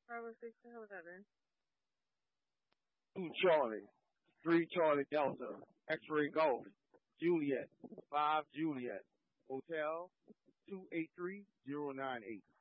50611. 2 Charlie, 3 Charlie Delta, X-Ray Golf, Juliet, 5 Juliet, Hotel 283098.